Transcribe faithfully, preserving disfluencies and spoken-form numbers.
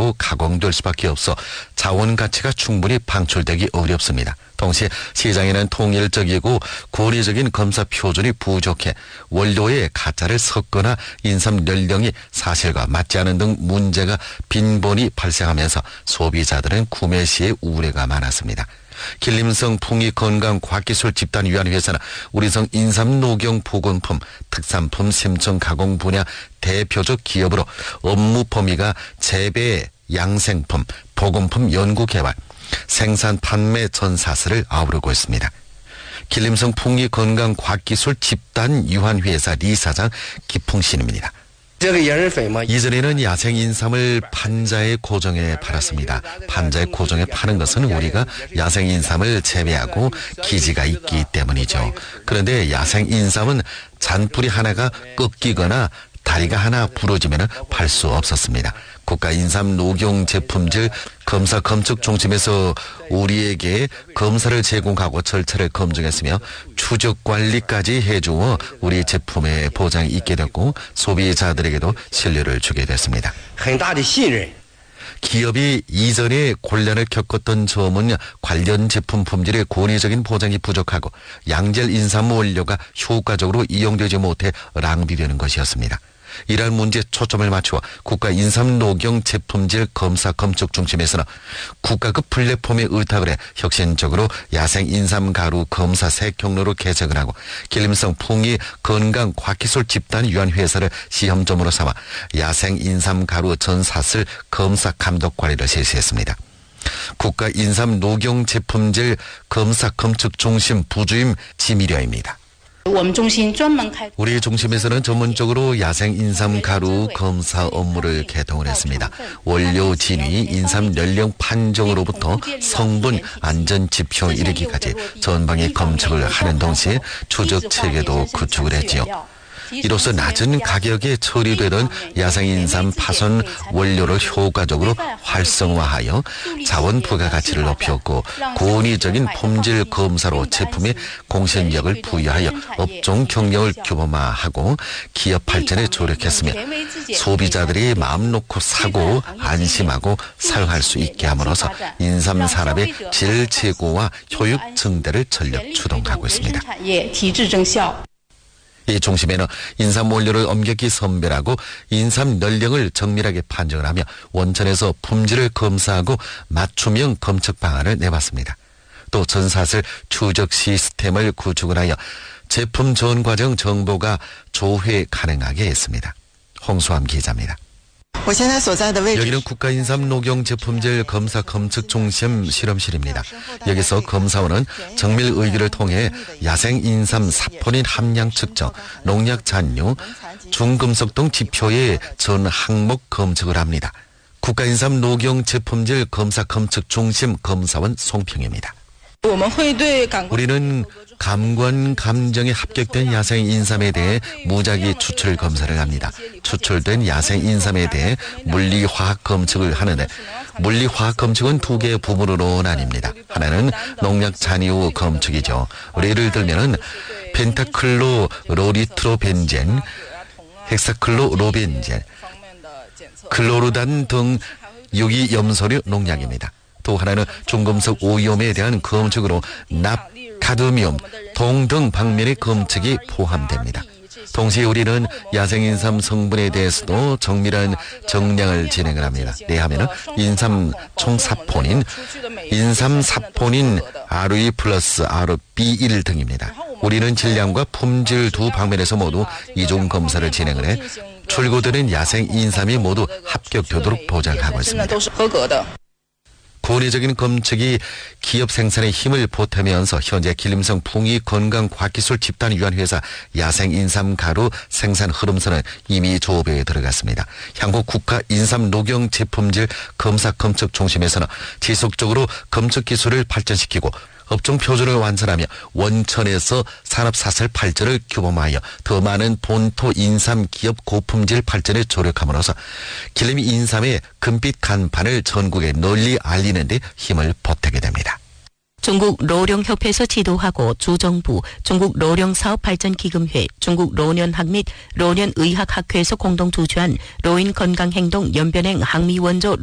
분해되고 가공될 수밖에 없어 자원 가치가 충분히 방출되기 어렵습니다. 동시에 시장에는 통일적이고 권위적인 검사 표준이 부족해 원료에 가짜를 섞거나 인삼 연령이 사실과 맞지 않은 등 문제가 빈번히 발생하면서 소비자들은 구매 시에 우려가 많았습니다. 길림성 풍익건강과학기술집단위원회에서는 우리성 인삼녹용 보건품, 특산품 생청 가공 분야 대표적 기업으로 업무 범위가 재배, 양생품, 보건품 연구개발, 생산 판매 전 사슬을 아우르고 있습니다. 길림성 풍익건강과학기술집단위원회에서 리사장 기풍신입니다. 이전에는 야생 인삼을 판자에 고정해 팔았습니다. 판자에 고정해 파는 것은 우리가 야생 인삼을 재배하고 기지가 있기 때문이죠. 그런데 야생 인삼은 잔뿌리 하나가 꺾이거나 다리가 하나 부러지면 팔 수 없었습니다. 국가인삼녹용제품질 검사 검측 중심에서 우리에게 검사를 제공하고 절차를 검증했으며 추적 관리까지 해주어 우리 제품의 보장이 있게 됐고 소비자들에게도 신뢰를 주게 됐습니다. 기업이 이전에 곤란을 겪었던 점은 관련 제품 품질의 권위적인 보장이 부족하고 양질 인삼 원료가 효과적으로 이용되지 못해 낭비되는 것이었습니다. 이러한 문제에 초점을 맞추어 국가인삼녹용 제품질 검사 검측 중심에서는 국가급 플랫폼에 의탁을 해 혁신적으로 야생 인삼 가루 검사 새 경로로 개척을 하고 길림성 풍이 건강과학기술 집단위원회에서를 시험점으로 삼아 야생 인삼 가루 전 사슬 검사 감독 관리를 실시했습니다. 국가인삼녹용 제품질 검사 검측 중심 부주임 지미려입니다. 우리 중심에서는 전문적으로 야생 인삼 가루 검사 업무를 개통을 했습니다. 원료 진위, 인삼 연령 판정으로부터 성분 안전 지표 이르기까지 전방의 검측을 하는 동시에 추적 체계도 구축을 했지요. 이로써 낮은 가격에 처리되던 야생 인삼 파손 원료를 효과적으로 활성화하여 자원 부가가치를 높였고 권위적인 품질 검사로 제품의 공신력을 부여하여 업종 경영을 규범화하고 기업 발전에 조력했으며 소비자들이 마음 놓고 사고 안심하고 사용할 수 있게 함으로써 인삼 산업의 질 제고와 효율 증대를 전력 추동하고 있습니다. 이 중심에는 인삼 원료를 엄격히 선별하고 인삼 연령을 정밀하게 판정을 하며 원천에서 품질을 검사하고 맞춤형 검측 방안을 내봤습니다. 또 전사슬 추적 시스템을 구축을 하여 제품 전 과정 정보가 조회 가능하게 했습니다. 홍수암 기자입니다. 여기는 국가인삼녹용 제품질 검사 검측 중심 실험실입니다. 여기서 검사원은 정밀 의기를 통해 야생 인삼 사포닌 함량 측정, 농약 잔류, 중금속 등 지표의 전 항목 검측을 합니다. 국가인삼녹용 제품질 검사 검측 중심 검사원 송평입니다. 우리는 감관 감정에 합격된 야생 인삼에 대해 무작위 추출 검사를 합니다. 추출된 야생 인삼에 대해 물리화학 검측을 하는데 물리화학 검측은 두 개의 부분으로 나뉩니다. 하나는 농약 잔유 검측이죠. 예를 들면은 펜타클로로니트로벤젠, 헥사클로로벤젠, 클로르단 등 유기염소류 농약입니다. 또 하나는 중금속 오염에 대한 검측으로 납, 카드뮴, 동 등 방면의 검측이 포함됩니다. 동시에 우리는 야생인삼 성분에 대해서도 정밀한 정량을 진행을 합니다. 내하면은 인삼 총사포닌, 인삼 사포닌 알이 플러스 알비 일 등입니다. 우리는 질량과 품질 두 방면에서 모두 이중 검사를 진행을 해 출고되는 야생 인삼이 모두 합격되도록 보장하고 있습니다. 권위적인 검측이 기업 생산에 힘을 보태면서 현재 길림성 풍익건강과학기술 집단위원회에서 야생 인삼 가루 생산 흐름선은 이미 조업에 들어갔습니다. 향후 국가인삼녹용 제품질 검사 검측 중심에서는 지속적으로 검측 기술을 발전시키고 업종 표준을 완성하며 원천에서 산업사슬 발전을 규범하여 더 많은 본토 인삼 기업 고품질 발전에 조력함으로써 길림 인삼의 금빛 간판을 전국에 널리 알리는 데 힘을 보태게 됩니다. 중국 로령협회에서 지도하고 주정부, 중국 로령사업발전기금회, 중국 로년학 및 로년의학학회에서 공동 주최한 로인 건강행동 연변행 항미원조